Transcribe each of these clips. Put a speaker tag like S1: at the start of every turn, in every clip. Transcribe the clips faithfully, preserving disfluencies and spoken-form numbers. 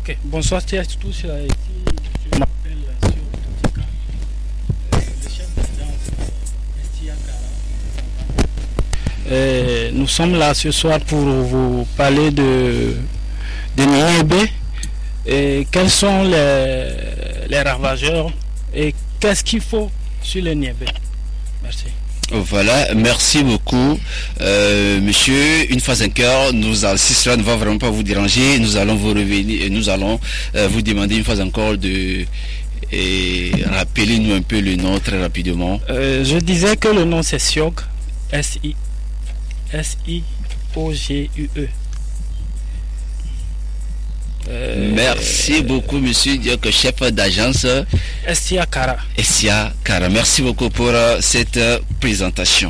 S1: Ok, bonsoir à tous. Je m'appelle Sio Toutika, le chef d'agence Estia Kara. Nous sommes là ce soir pour vous parler de, de Niébé et quels sont les, les ravageurs et qu'est-ce qu'il faut sur le Niébé. Merci.
S2: Voilà, merci beaucoup, euh, monsieur. Une fois encore, nous allons, si cela ne va vraiment pas vous déranger, nous allons vous revenir, nous allons euh, vous demander une fois encore de et rappeler nous un peu le nom très rapidement.
S1: Euh, je disais que le nom c'est Siog, S I S I O G U E.
S2: Euh, Merci beaucoup, monsieur Diok, chef d'agence
S1: Estia Kara.
S2: Estia Kara. Merci beaucoup pour uh, cette uh, présentation.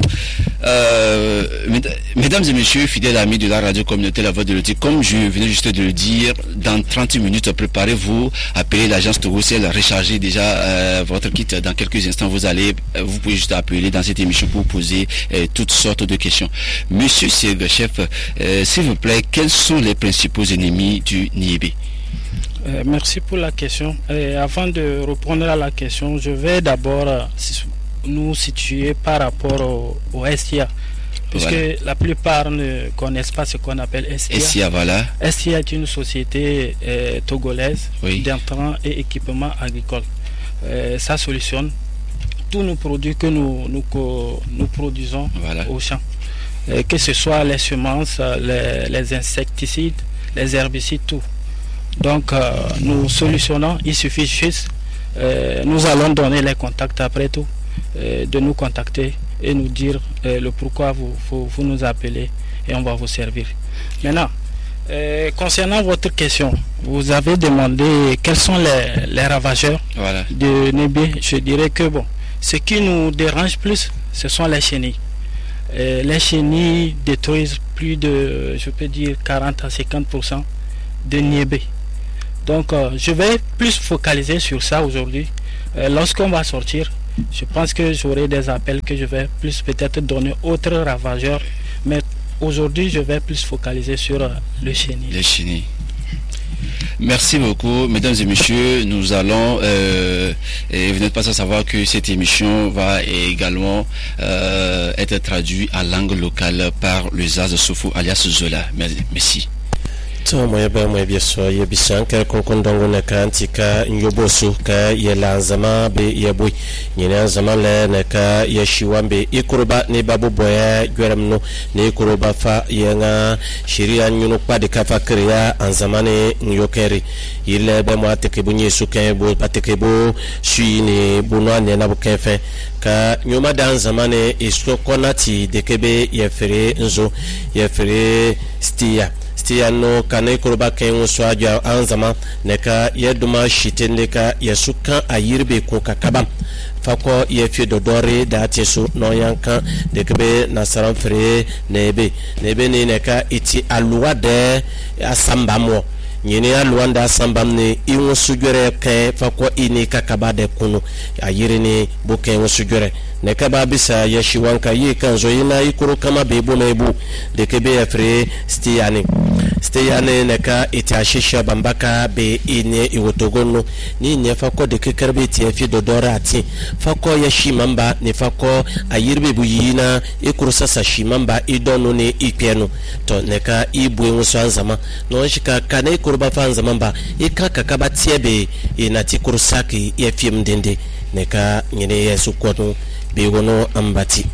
S2: Euh, mesdames et messieurs, fidèles amis de la radio communautaire La Voix de l'Autique, comme je venais juste de le dire, dans trente minutes, préparez-vous, appelez l'agence Togociel, rechargez déjà euh, votre kit. Dans quelques instants, vous allez, vous pouvez juste appeler dans cette émission pour poser euh, toutes sortes de questions. Monsieur Sieg, chef, euh, s'il vous plaît, quels sont les principaux ennemis du Niébé?
S1: Euh, merci pour la question. Et avant de répondre à la question, je vais d'abord euh, nous situer par rapport au, au Estia, puisque voilà. La plupart ne connaissent pas ce qu'on appelle Estia.
S2: Estia, voilà.
S1: Estia est une société euh, togolaise
S2: oui.
S1: d'intrants et équipements agricoles. Euh, ça solutionne tous nos produits que nous, nous, nous produisons
S2: voilà.
S1: au champ, euh, que ce soit les semences, les, les insecticides, les herbicides, tout. Donc euh, nous solutionnons, il suffit juste, euh, nous allons donner les contacts après tout, euh, de nous contacter et nous dire euh, le pourquoi vous, vous, vous nous appelez et on va vous servir. Maintenant, euh, concernant votre question, vous avez demandé quels sont les, les ravageurs
S2: voilà.
S1: de Niébé. Je dirais que bon, ce qui nous dérange plus, ce sont les chenilles. Euh, les chenilles détruisent plus de, je peux dire, quarante à cinquante pour cent de Niébé. Donc euh, je vais plus focaliser sur ça aujourd'hui. Euh, lorsqu'on va sortir, je pense que j'aurai des appels que je vais plus peut-être donner autres ravageurs. Mais aujourd'hui, je vais plus focaliser sur euh, le chenille.
S2: Les chenilles. Merci beaucoup, mesdames et messieurs. Nous allons, euh, et vous n'êtes pas sans savoir que cette émission va également euh, être traduite en langue locale par le Zaz Sofo alias Zola. Merci.
S3: To moya ba moya bi so ye bi shankar konkon dongo na kan tika nyobo su ka ye lanzama be ye boy nyina zama le na ka ye shiwambe ikuruba ne babu boya gwerem no ne ikuruba fa ye nga shiria nyunu kwade ka fa kriya anzamane nyokeri ile be mo ateke bunye su kan bo pateke bo sui ne bunwa ne na bukefe ka nyoma dan zamane isto konati dekebe ye fere nzo ye fere stia Stiano kanai kuruba kayan swaja an zama neka yaduma shitende ka yasukan ayirbe ko kakaba fako yefi dodore da tesu no yankan de kebe nasaran fere nebe nebe ne neka iti aluwa de asambamo nyene aluanda asambam ne iwo sugere ke fako ini kakaba de kunu ayire ne buke wo sugere ne kaba bisa yeshi wanka yi kanzo ina ikuru kama bebo mebu de kebe efre stiani stiani ne ka itashisha bambaka be ine iwotogono ni ne fako de kekerbe ti efi dodora ati fako yeshi mamba ne fako ayirbe buyina ikuru sasa shimamba idono ne ikenu to ne ka ibu enso anzama no shika kana ikuru ba fanzama mba ikaka kaba tiebe inati kuru saki yefi mdende ne ka nyene yesu kono Bégono Ambati.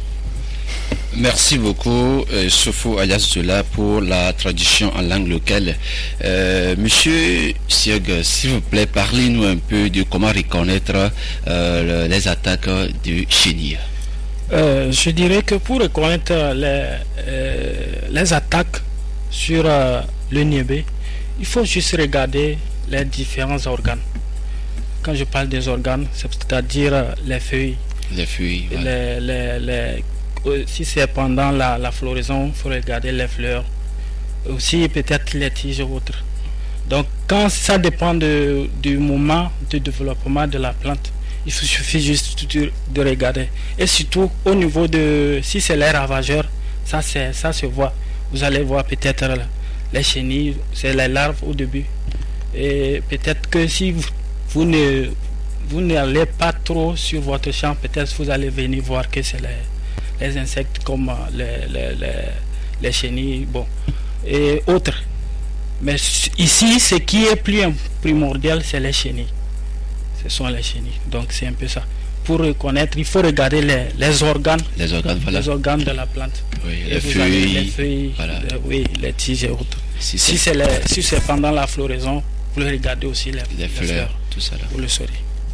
S2: Merci beaucoup, euh, Sofo alias Zola, pour la traduction en langue locale. Euh, Monsieur Sieg, s'il vous plaît, parlez-nous un peu de comment reconnaître euh, les attaques du chenille.
S1: Euh, je dirais que pour reconnaître les, euh, les attaques sur euh, le Niébé, il faut juste regarder les différents organes. Quand je parle des organes, c'est-à-dire les feuilles.
S2: Les feuilles.
S1: Les, les, les, si c'est pendant la, la floraison, il faut regarder les fleurs. Aussi peut-être les tiges ou autres. Donc quand ça dépend de, du moment de développement de la plante, il suffit juste de, de regarder. Et surtout au niveau de, si c'est les ravageurs, ça, ça se voit. Vous allez voir peut-être les chenilles, c'est les larves au début. Et peut-être que si vous, vous ne vous n'allez pas trop sur votre champ, peut-être vous allez venir voir que c'est les, les insectes comme les, les, les, les chenilles, bon, et autres. Mais ici, ce qui est plus primordial, c'est les chenilles. Ce sont les chenilles. Donc c'est un peu ça. Pour reconnaître, il faut regarder les, les organes,
S2: les organes, voilà.
S1: les organes de la plante.
S2: Oui,
S1: et
S2: les feuilles,
S1: les feuilles,
S2: voilà.
S1: les, oui, les tiges et autres.
S2: Si,
S1: si c'est si c'est pendant la floraison, vous regardez aussi les,
S2: les, les fleurs, fleurs, tout ça là.
S1: Vous le saurez.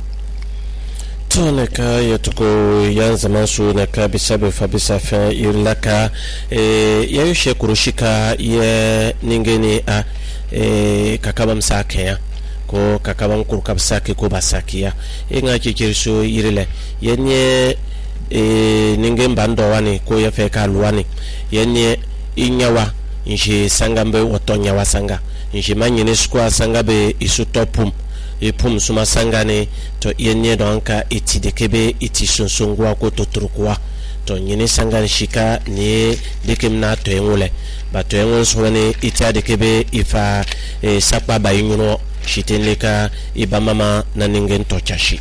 S3: Toneka yatuko yanzama su naka bisabe fabisa fa irlaka e yayushe kurushika ye ningeni a e kakabam sakaya ko kakabam kurkab sake ko basakiya e ngachi kirso irile yenye e ningen bando wani ko ya fe ka luwani yenye inyawa nje sangambe wotonya wasanga nje manyene skwa sangabe isu topum e pum suma sangane to yenye donka iti dekebe iti sonsongwa ko toturukwa to nyene sangan shika ni dekemna to engule ba to engul sone iti dekebe ifa e sakpa bayuno shitenleka ibamama naningen to chashi.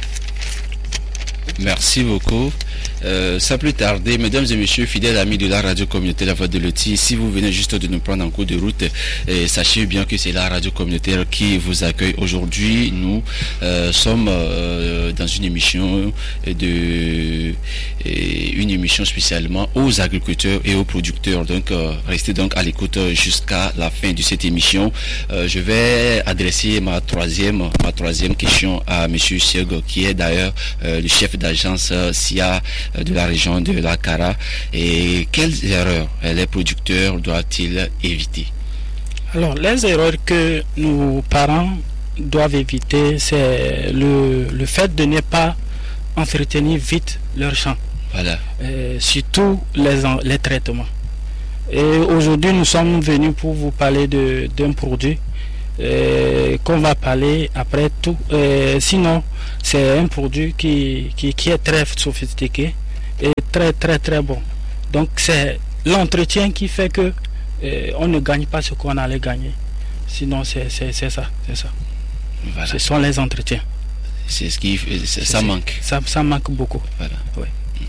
S2: Merci beaucoup. Euh, sans plus tarder, mesdames et messieurs, fidèles amis de la radio communautaire La Voix de Loti, si vous venez juste de nous prendre en cours de route, eh, sachez bien que c'est la radio communautaire qui vous accueille aujourd'hui. Nous euh, sommes euh, dans une émission de eh, une émission spécialement aux agriculteurs et aux producteurs. Donc, euh, restez donc à l'écoute jusqu'à la fin de cette émission. Euh, je vais adresser ma troisième ma troisième question à Monsieur Sego, qui est d'ailleurs euh, le chef d'agence euh, S I A de la région de la Kara. Et quelles erreurs les producteurs doivent-ils éviter?
S1: Alors, les erreurs que nos parents doivent éviter, c'est le, le fait de ne pas entretenir vite leur champ.
S2: Voilà.
S1: Euh, surtout les, les traitements. Et aujourd'hui, nous sommes venus pour vous parler de, d'un produit euh, qu'on va parler après tout. Euh, sinon, c'est un produit qui, qui, qui est très sophistiqué et très très très bon. Donc c'est l'entretien qui fait que euh, on ne gagne pas ce qu'on allait gagner. Sinon c'est, c'est, c'est ça, c'est ça. Voilà. Ce sont les entretiens.
S2: C'est ce qui c'est, ça manque.
S1: Ça, ça manque beaucoup.
S2: Voilà.
S1: Oui.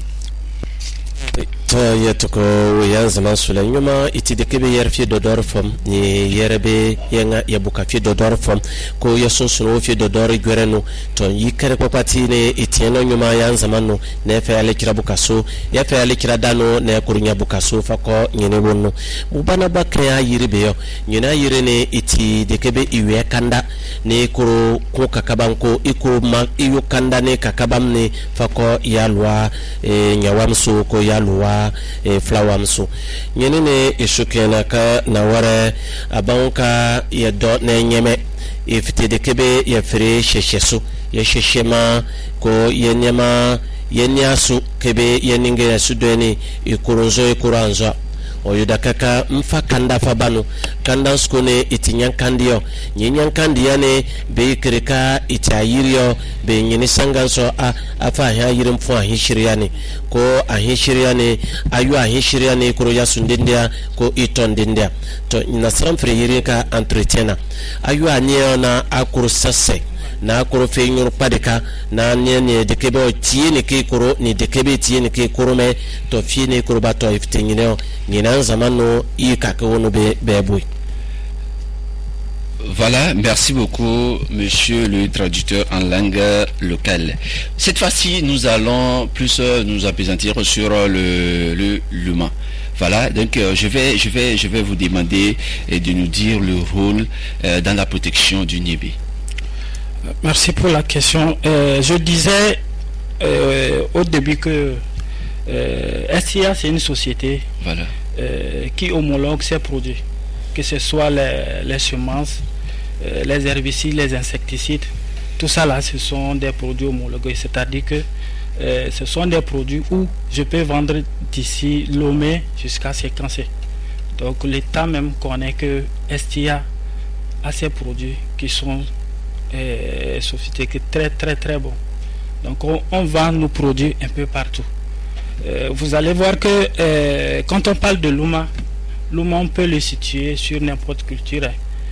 S3: To yatuko yanza masula nyuma itidekebe yerfi dodor fom ni yerebe yenga yabuka fi dodor fom ko yasunsuno fi dodor gwerenu to yikere papati ne itieno nyuma yanza manu ne fe ale kirabuka so ya fe ale kiradano ne kurunya buka so fako nyene wonno ubana bakya yiribe yo nyina yirene itidekebe iwe kanda ne kuru ko kakabanko iko ma iyo kanda ne kakabam ne fako yalwa e, nyawamso ko yalwa e flawamso nyenene ishukena ka na wara abanka ya do na nyeme ifite de kebe ya fere sheshesu ya sheshema ko yenyama yenyasu kebe yeninge sudeni ikurunzo ikuranzo oyuda kaka mfa kanda fabano kanda skone itinyan kandiyo nyenyan kandiya ne be kirika itayiriyo be nyini sanganso a afa ha yirim fu ahishiriya ne ko ahishiriya ne ayu ahishiriya ne kuro yasundendia ko itondindia to nasram fre yirika entretien ayu anye na akuru sase na kuro fe nyur padika na ne ne dekebe o tiene ke kuro ni dekebe tiene ke kuro me to fine kuro bato iftingino ngina zamano i kakawono be beboy.
S2: Voilà, merci beaucoup, monsieur le traducteur en langue locale. Cette fois-ci, nous allons plus nous appesantir sur le, le l'humain. Voilà, donc euh, je vais, je vais, je vais vous demander euh, de nous dire le rôle euh, dans la protection du niébé.
S1: Merci pour la question. Euh, je disais euh, au début que euh, S I A c'est une société
S2: voilà.
S1: euh, qui homologue ses produits, que ce soit les, les semences, euh, les herbicides, les insecticides, tout ça là ce sont des produits homologués, c'est-à-dire que euh, ce sont des produits où je peux vendre d'ici Lomé jusqu'à Séquencé. Donc l'État même connaît que S I A a ces produits qui sont euh, sophistiqués, très très très bons. Donc on, on vend nos produits un peu partout. Euh, vous allez voir que euh, quand on parle de l'Ouma, l'Ouma on peut le situer sur n'importe quelle culture.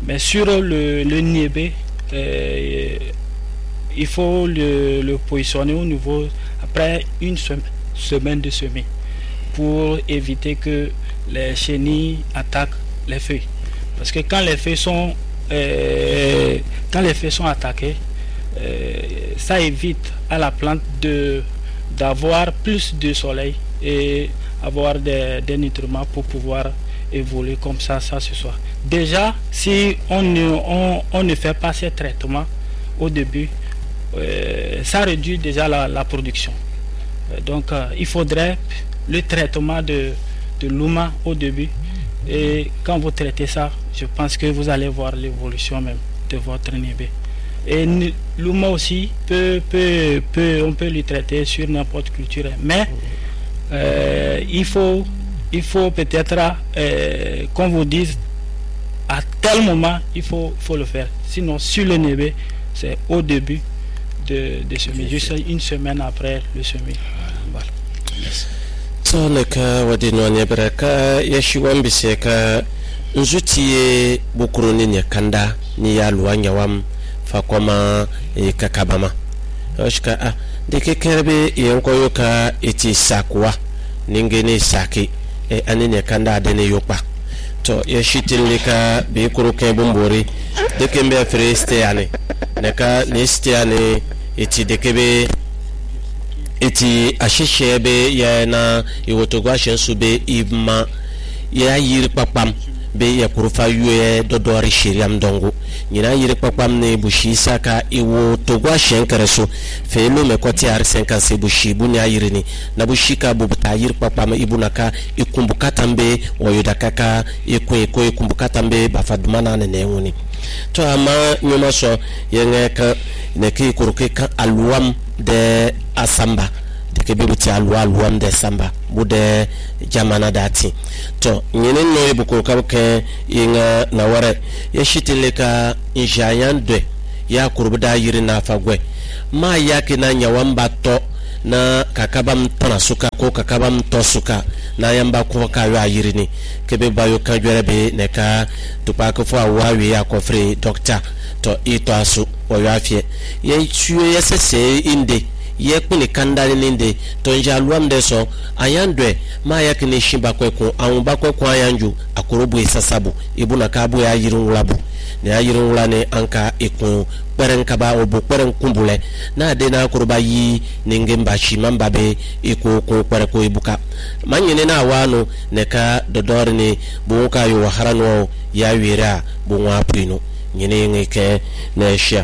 S1: Mais sur le, le niébé, euh, il faut le, le positionner au niveau après une semaine de semis pour éviter que les chenilles attaquent les feuilles. Parce que quand les feuilles sont, euh, quand les feuilles sont attaquées, euh, ça évite à la plante de, d'avoir plus de soleil et avoir des, des nutriments pour pouvoir évoluer comme ça, ça ce soir. Déjà, si on ne, on, on ne fait pas ces traitements au début, euh, ça réduit déjà la, la production. Euh, donc, euh, il faudrait le traitement de, de l'Uma au début. Et quand vous traitez ça, je pense que vous allez voir l'évolution même de votre niébé. Et l'Uma aussi, peut, peut, peut, on peut le traiter sur n'importe quelle culture. Mais euh, il faut, il faut peut-être euh, qu'on vous dise à tel moment il faut, faut le faire. Sinon, sur le niébé, c'est au début de, de semer, juste une semaine après le semis. Voilà. Merci.
S3: Toneka wadino nyebraka yeshiwam biseka nzuti bukuruni nyakanda ni ya luanya wam fakoma e kakabama oshka a deke kerbe yenko yoka eti sakwa ningeni saki e anene kanda adene yokpa to yeshitilika be kuruke bumbori deke mbe freste ane neka neste ane eti dekebe eti ashishebe ya na iwotogwa shensu ibma ya yiri papam be ya kurufa yue dodori shiriam dongo nyina yiri papam ne bushi saka iwotogwa shenkareso felo mekoti ar cinquante bushi buni ayiri ni na bushika bubuta yiri papam ibunaka ikumbukata mbe woyodakaka ikwe ko ikumbukata mbe bafadumana ne newuni to ama nyoma so yengeka ne ki kuruke kan aluam de asamba de ke bebuti alwa alwam de samba bude jamana dati to nyene no ebuko kabke inga na ware yeshitileka injayan de ya kurbuda yiri na fagwe ma yake na nyawamba to na kakabam tana suka ko kakabam to suka na yamba ko ka ya yiri ni kebe bayo ka jwerebe ne ka tupaka fo awawe ya ko free doctor to ito asu o yafie ye tuye yesese inde ye kuni kandari ninde to njaluam de so ayandwe ma yakini shimba kweko anba kweko ayanju akorobu isasabu ibuna kabu ya yirungulabu ne ayirungula ne anka ikun peren kaba obu peren kumbule na de na akoroba yi ningemba shimamba be iku ko pere ko ibuka manyene na wano ne ka dodori ne buka yo harano ya wira bunwa pino nyene ngeke ne sha.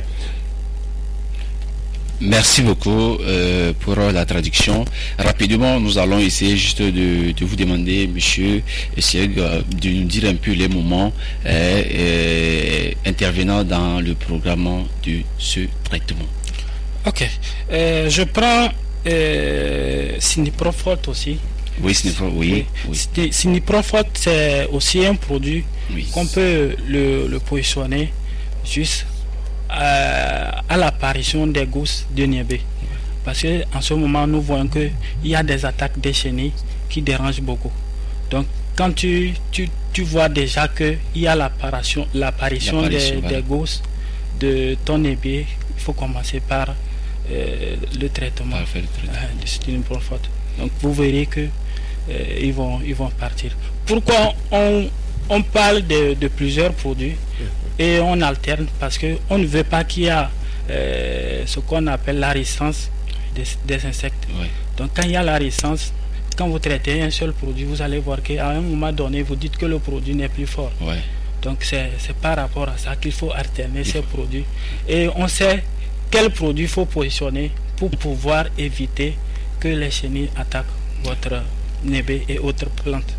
S2: Merci beaucoup euh, pour la traduction. Rapidement, nous allons essayer juste de, de vous demander, monsieur Esseg, de nous dire un peu les moments euh, euh, intervenant dans le programme de ce traitement.
S1: Ok. Euh, je prends euh, Siniprofort aussi.
S2: Oui, Siniprofort, oui. oui.
S1: Siniprofort, c'est aussi un produit oui. qu'on peut le, le positionner juste à, à l'apparition des gousses de niébé. Parce qu'en ce moment, nous voyons qu'il y a des attaques des chenilles qui dérangent beaucoup. Donc, quand tu, tu, tu vois déjà qu'il y a l'apparition, l'apparition des, voilà. des gousses de ton niébé, il faut commencer par euh, le traitement, Parfait, le traitement. Euh, de Siniprofort. Donc, vous verrez que euh, ils, vont, ils vont partir. Pourquoi on, on parle de, de plusieurs produits et on alterne? Parce qu'on ne veut pas qu'il y ait euh, ce qu'on appelle la résistance des, des insectes. Oui. Donc quand il y a la résistance, quand vous traitez un seul produit, vous allez voir qu'à un moment donné, vous dites que le produit n'est plus fort. Oui. Donc c'est par rapport à ça qu'il faut alterner ces produits. Et on sait quel produit il faut positionner pour pouvoir éviter que les chenilles attaquent votre niébé et autres plantes.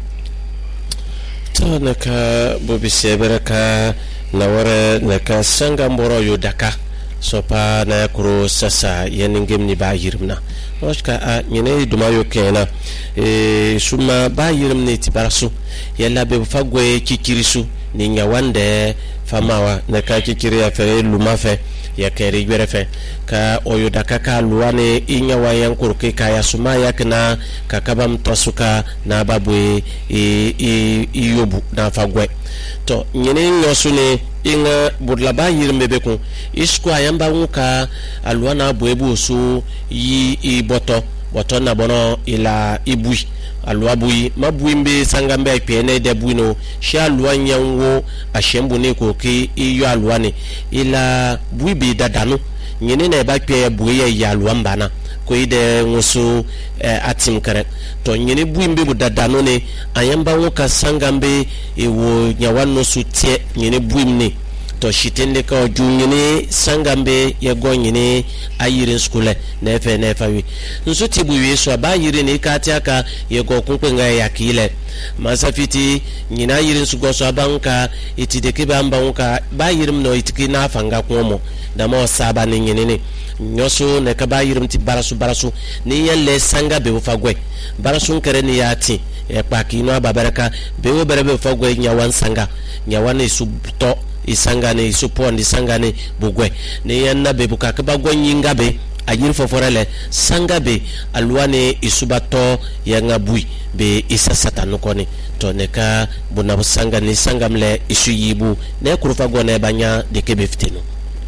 S3: Naka bobi seberaka nawara naka sanga mboro yodaka sopa na yakuro sasa yeningem ni ba yirmna oska a nyene duma yo kena e suma ba yirmne tibarasu yalla be fagwe kikirisu ni nyawande famawa naka kikiri afere lumafe ya keri gwerefe ka oyo daka ka luwane inya wayan kurke ka ya suma yakna kakabam tosuka na babwe e e yobu na fagwe to nyene nyosune inga budla ba yirme be ko isko ayamba nguka alwana boebu so yi i boto boto na bono ila ibui alwa bui mabuimbe sangambe ipene de buino sha alwa nyanwo ashembu ne ko ki iyo alwa ne ila buibi dadanu nyene na ba kpe buye ya alwa mbana ko ide ngoso eh, atim kare to nyene buimbe bu dadanu ne ayamba nguka sangambe ewo nyawanno sutie nyene buimne to shitende ka jungene sangambe ya gonyene ayirin skule nefe nefa wi nso tibu wi so ba yiri ne ka tiaka ye go kunpe nga ya kile masafiti nyina yirin su go so abanka itide ke bamba nka ba yirim no itiki na fanga komo da mo saba ne nyene ne nyoso ne ka ba yirim ti barasu barasu ni yelle sangabe wo fagwe barasu nkere ni yati e paki no ababaraka be wo berebe fagwe nyawan sanga nyawan isu to isangane isupondi sangane bugwe ne yanna be bukaka bagwanyi ngabe ajir foforele sangabe alwane isubato yanga bui be isasata nukoni to neka bunabu sangane sangamle isu yibu ne kurufa gone banya de kebe fitino.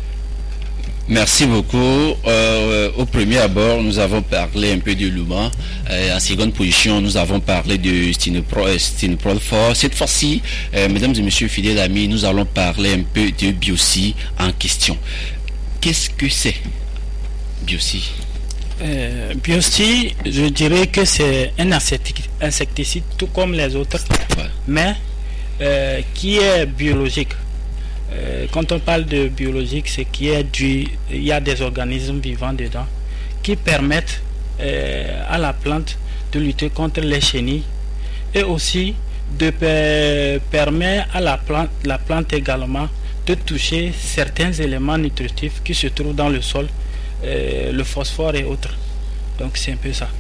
S2: Merci beaucoup. Euh, au premier abord, nous avons parlé un peu de Luma. Euh, en seconde position, nous avons parlé de Stinprol. Cette fois-ci, euh, mesdames et messieurs fidèles amis, nous allons parler un peu de Biosi en question. Qu'est-ce que c'est, Biosi?
S1: euh, Biosi, je dirais que c'est un insecticide tout comme les autres, ouais. mais euh, qui est biologique. Euh, quand on parle de biologique, c'est qu'il y a du, il y a des organismes vivants dedans qui permettent euh, à la plante de lutter contre les chenilles et aussi de per, permet à la plante, la plante également de toucher certains éléments nutritifs qui se trouvent dans le sol, euh, le phosphore et autres. Donc c'est un peu ça.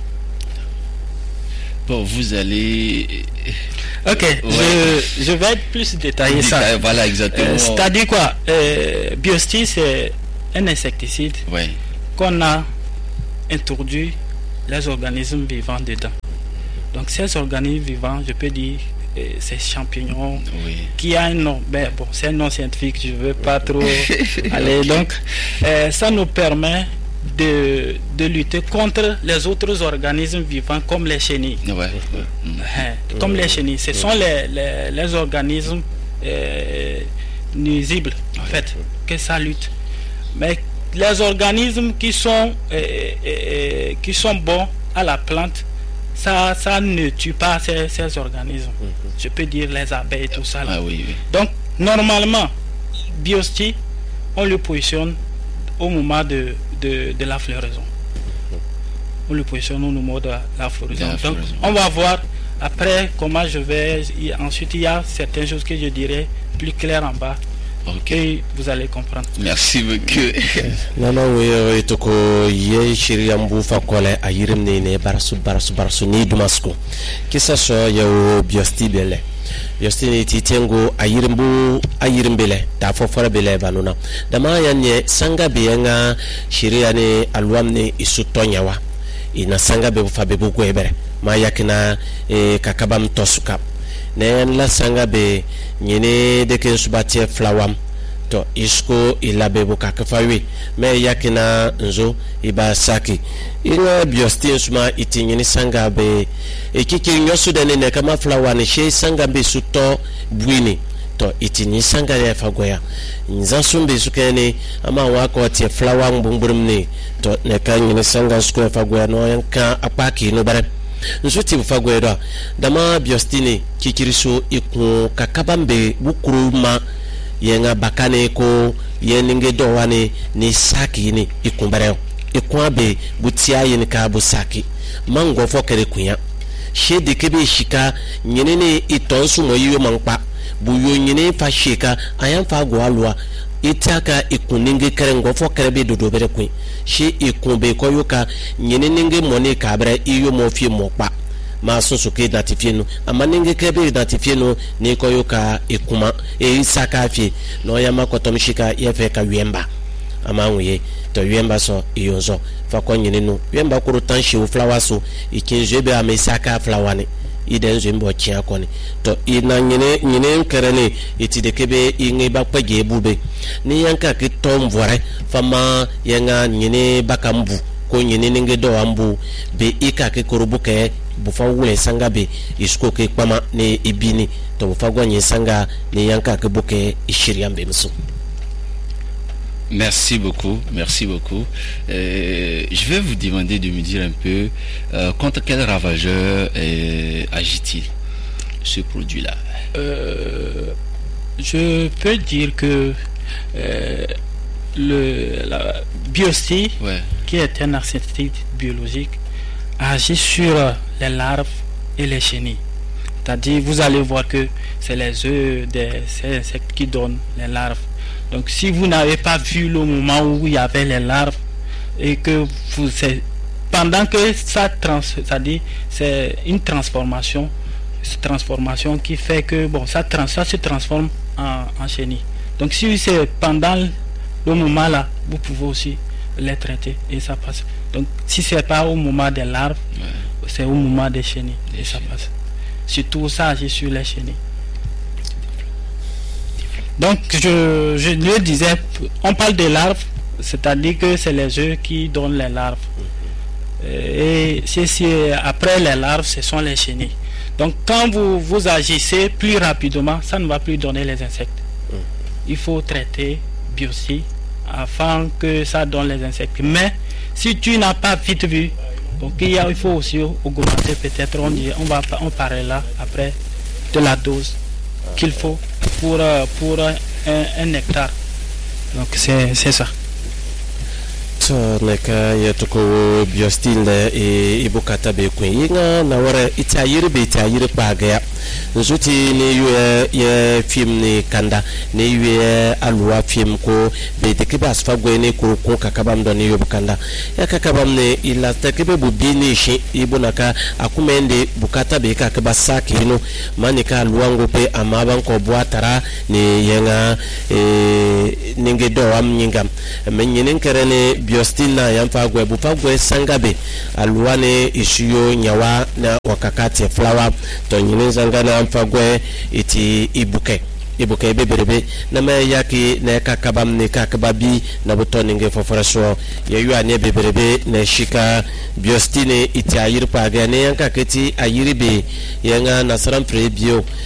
S2: Bon, vous allez...
S1: Ok, ouais. je, je vais être plus détaillé ça.
S2: Voilà, exactement. Euh,
S1: C'est-à-dire quoi, euh, Biosti, c'est un insecticide
S2: ouais.
S1: qu'on a introduit les organismes vivants dedans. Donc ces organismes vivants, je peux dire, euh, ces champignons,
S2: oui.
S1: qui a un nom, ben, bon, c'est un nom scientifique, je ne veux pas trop aller. Okay. Donc, euh, ça nous permet De, de lutter contre les autres organismes vivants comme les chenilles.
S2: Ouais, ouais.
S1: Mmh. Comme mmh. les chenilles. Ce sont les, les, les organismes euh, nuisibles, en ouais. fait, que ça lutte. Mais les organismes qui sont, euh, euh, qui sont bons à la plante, ça, ça ne tue pas ces, ces organismes. Mmh. Je peux dire les abeilles et tout ça.
S2: Ah, oui, oui.
S1: Donc, normalement, Biosti, on le positionne au moment de De, de la floraison. On le positionne au moment de la floraison. La Donc, floraison. On va voir après comment je vais. Ensuite, il y a certaines choses que je dirais plus claires en bas. Ok, et vous allez comprendre.
S2: Merci beaucoup.
S3: Non, non, oui, oui, toko ye shiriambu fakole ayirim ne ne barasu barasu barasu ni dumasko. Kisa so yo Biosti bele. Biosti titengo ayirimbu ayirimbele ta fofora bele banuna dama yanye sanga biyenga shiria ne alwamne isutonyawa ina sanga be fa be bugo ebere ma yakina e kakabam tosuka ne la sanga be nyene de ken subatie flawam to isko ilabe buka kafawi me yakina nzo iba saki ina Biosti suma itinyini sanga be ekiki nyosu dene ne kama flower ne she sanga be suto buini to itini sanga ya fagoya nzasumbe sukene ama wako tie flower mbumburum ne to ne kanyini sanga suko fagoya no yanka apaki no bare nsuti fagoya do dama Biosti ne kikiriso iku kakabambe bukuruma yenga bakane ko yeninge dowane ni saki ni ikumbare ikwabe butia yin ka busaki mango fokere kunya shede kebe shika nyenene itonsu moyiwe mankpa buyo nyene fa shika ayan fa go alwa itaka ikuninge kerengo fokere be dodo bere kun she ikunbe koyoka nyenene mone ka bere iyo mofie mokpa ma soso ke datifie no amaninge kebe datifie no ne koyoka ikuma e saka afie no ya makotom shika yefe ka wiemba amanwe to wiemba so iyonzo fa ko nyine no wiemba kuru tanshi o flower so ikinjebe amesaka flower ne iden zimbo chia koni to ina nyine nyine kerene itide kebe ingi bakpa gebube ni yanka ki tomvore fama yanga nyine bakambu ko nyine ninge do ambu be ika ke kurubuke bufa wule sanga be isko ke kpama ne ibini to bufa gwanyi sanga ni yanka ke buke ishiriambe mso.
S2: Merci beaucoup, merci beaucoup. Euh, je vais vous demander de me dire un peu euh, contre quel ravageur euh, agit-il ce produit-là.
S1: euh, Je peux dire que euh, le la biocide,
S2: ouais.
S1: qui est un insecticide biologique, agit sur les larves et les chenilles. C'est-à-dire, vous allez voir que c'est les œufs des ces insectes qui donnent les larves. Donc, si vous n'avez pas vu le moment où il y avait les larves et que vous, c'est, pendant que ça trans, c'est-à-dire, c'est une transformation, cette transformation qui fait que bon, ça, trans, ça se transforme en, en chenille. Donc, si c'est pendant le moment là, vous pouvez aussi les traiter et ça passe. Donc, si c'est pas au moment des larves, ouais. c'est au moment des chenilles et ça passe. Surtout ça agit sur les chenilles. Donc, je, je le disais, on parle des larves, c'est-à-dire que c'est les œufs qui donnent les larves. Et c'est, c'est, après les larves, ce sont les chenilles. Donc, quand vous, vous agissez plus rapidement, ça ne va plus donner les insectes. Il faut traiter biocide afin que ça donne les insectes. Mais, si tu n'as pas vite vu, donc il, y a, il faut aussi augmenter peut-être, on, dit, on, va, on parlera après de la dose qu'il faut pour, pour un, un hectare. Donc c'est, c'est ça.
S3: So neka yatuko biostile e ibukata be kwinga na wara itayire be itayire paga nzuti ni yue ye film ni kanda ni yue alwa film ko be de kiba asfa gwene ko ko kakabam do ni yobukanda ya kakabam ne ila tekebe bubi ni shi ibunaka akumende bukata be kakaba sakino manika luwango pe amaban ko boatara ni yenga e ninge do am nyingam menyinen kerene biostina yamfa gwe bufa gwe sangabe alwane ishiyo nyawa na wakakati flower to nyinen zangana yamfa gwe iti ibuke ibuke beberebe na me yaki na kakabam ne kakababi na butoni nge foforasho yeyu ane beberebe na shika biostine iti ayir paga ne yanka keti ayiribe yanga nasaram prebio